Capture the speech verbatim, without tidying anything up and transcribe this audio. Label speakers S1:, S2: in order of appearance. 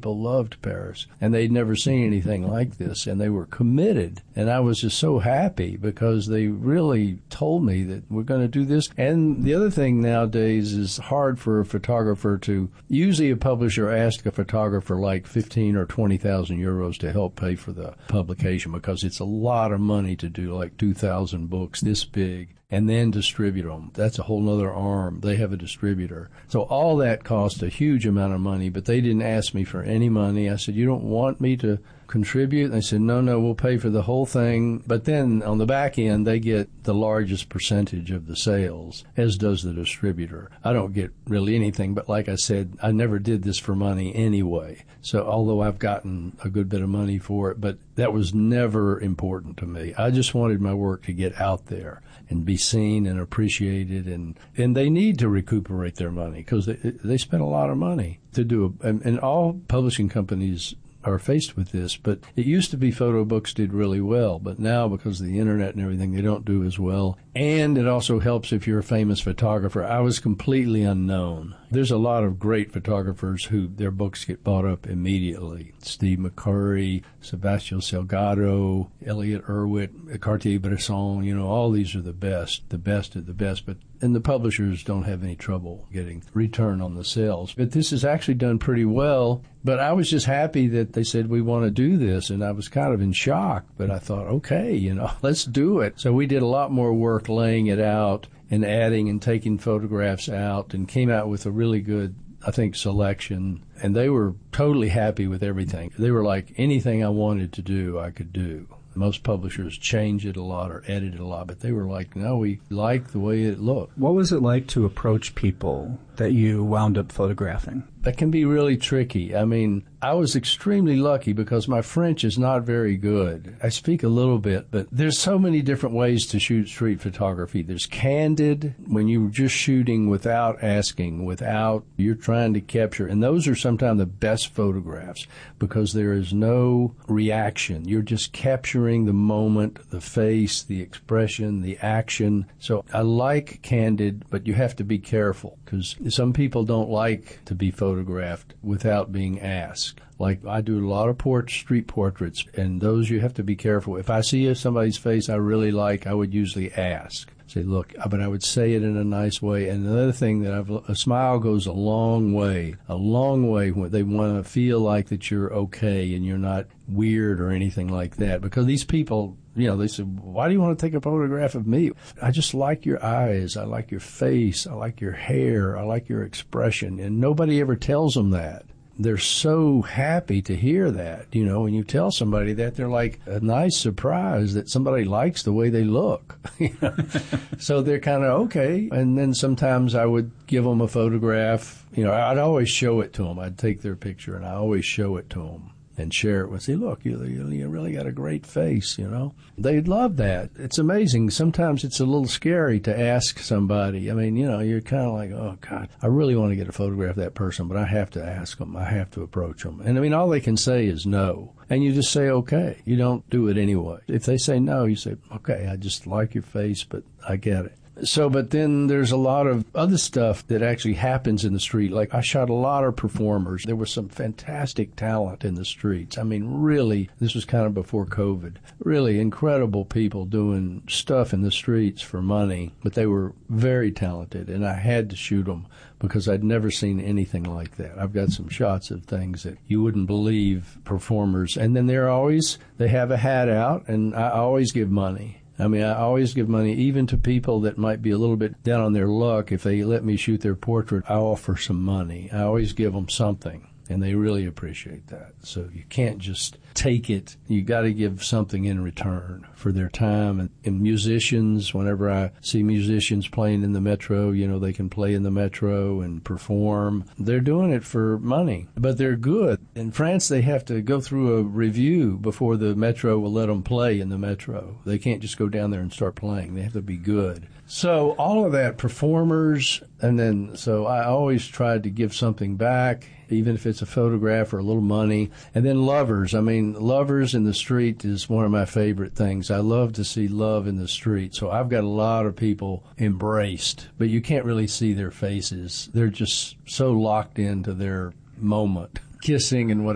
S1: people loved Paris, and they'd never seen anything like this, and they were committed. And I was just so happy because they really told me that we're going to do this. And the other thing nowadays is hard for a photographer to, usually a publisher asks a photographer like fifteen or twenty thousand euros to help pay for the publication because it's a lot of money to do like two thousand books this big and then distribute them. That's a whole nother arm. They have a distributor. So all that cost a huge amount of money, but they didn't ask me for any money. I said, you don't want me to contribute? And they said, no, no, we'll pay for the whole thing. But then on the back end, they get the largest percentage of the sales, as does the distributor. I don't get really anything, but like I said, I never did this for money anyway. So although I've gotten a good bit of money for it, but that was never important to me. I just wanted my work to get out there and be seen and appreciated, and and they need to recuperate their money because they they spend a lot of money to do it. And, and all publishing companies are faced with this, but it used to be photo books did really well, but now because of the internet and everything, they don't do as well. And it also helps if you're a famous photographer. I was completely unknown. There's a lot of great photographers who their books get bought up immediately. Steve McCurry, Sebastião Salgado, Elliot Erwitt, Cartier-Bresson, you know, all these are the best, the best of the best, but and the publishers don't have any trouble getting return on the sales. But this is actually done pretty well. But I was just happy that they said, we want to do this. And I was kind of in shock. But I thought, okay, you know, let's do it. So we did a lot more work laying it out and adding and taking photographs out and came out with a really good, I think, selection. And they were totally happy with everything. They were like, anything I wanted to do, I could do. Most publishers change it a lot or edit it a lot, but they were like, no, we like the way it looked.
S2: What was it like to approach people that you wound up photographing?
S1: That can be really tricky. I mean, I was extremely lucky because my French is not very good. I speak a little bit, but there's so many different ways to shoot street photography. There's candid, when you're just shooting without asking, without, you're trying to capture, and those are sometimes the best photographs because there is no reaction. You're just capturing the moment, the face, the expression, the action. So I like candid, but you have to be careful because some people don't like to be photographed without being asked. Like I do a lot of port, street portraits, and those you have to be careful. If I see somebody's face I really like, I would usually ask. Say, look, but I would say it in a nice way. And another thing that I've, a smile goes a long way, a long way when they want to feel like that you're okay and you're not weird or anything like that. Because these people, you know, they say, why do you want to take a photograph of me? I just like your eyes. I like your face. I like your hair. I like your expression. And nobody ever tells them that. They're so happy to hear that. You know, when you tell somebody that, they're like a nice surprise that somebody likes the way they look. You know? So they're kind of okay. And then sometimes I would give them a photograph. You know, I'd always show it to them. I'd take their picture and I always show it to them and share it with, say, look, you, you, you really got a great face, you know. They'd love that. It's amazing. Sometimes it's a little scary to ask somebody. I mean, you know, you're kind of like, oh, God, I really want to get a photograph of that person, but I have to ask them. I have to approach them. And, I mean, all they can say is no. And you just say, okay. You don't do it anyway. If they say no, you say, okay, I just like your face, but I get it. So, but then there's a lot of other stuff that actually happens in the street. Like I shot a lot of performers. There was some fantastic talent in the streets. I mean, really, this was kind of before COVID. Really incredible people doing stuff in the streets for money, but they were very talented, and I had to shoot them because I'd never seen anything like that. I've got some shots of things that you wouldn't believe, performers. And then they're always, they have a hat out, and I always give money. I mean, I always give money, even to people that might be a little bit down on their luck. If they let me shoot their portrait, I offer some money. I always give them something, and they really appreciate that. So you can't just take it. You got to give something in return for their time. And, and musicians, whenever I see musicians playing in the Metro, you know, they can play in the Metro and perform. They're doing it for money, but they're good. In France, they have to go through a review before the Metro will let them play in the Metro. They can't just go down there and start playing. They have to be good. So all of that, performers, and then so I always tried to give something back, even if it's a photograph or a little money. And then lovers. I mean, lovers in the street is one of my favorite things. I love to see love in the street. So I've got a lot of people embraced, but you can't really see their faces. They're just so locked into their moment, kissing and whatever.